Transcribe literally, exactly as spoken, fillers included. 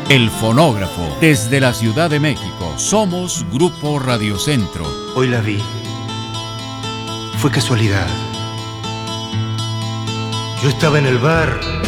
El fonógrafo, desde la Ciudad de México. Somos Grupo Radiocentro. Hoy la vi. Fue casualidad. Yo estaba en el bar